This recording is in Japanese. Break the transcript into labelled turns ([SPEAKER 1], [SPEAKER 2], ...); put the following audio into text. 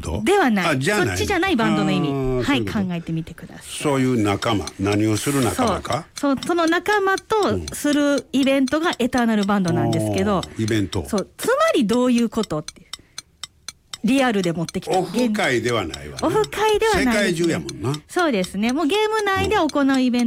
[SPEAKER 1] ド
[SPEAKER 2] ではない。
[SPEAKER 1] じゃない。
[SPEAKER 2] そっちじゃないバンドの意味。はい、
[SPEAKER 1] そういうこと
[SPEAKER 2] 考えてみてください。
[SPEAKER 1] そういう仲間、何をする仲間か。
[SPEAKER 2] その仲間とするイベントがエターナルバンドなんですけど、
[SPEAKER 1] イベント。
[SPEAKER 2] そう、つまりどういうことっていう。リアルで持ってきた。
[SPEAKER 1] オフ会ではないわな。
[SPEAKER 2] オフ会ではない、
[SPEAKER 1] 世界中やもんな。
[SPEAKER 2] そうですね。もうゲーム内で行うイベント